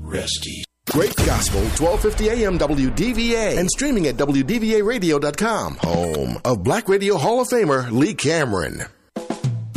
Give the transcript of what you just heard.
Resty. Great Gospel, 1250 AM WDVA, and streaming at WDVAradio.com. Home of Black Radio Hall of Famer Lee Cameron.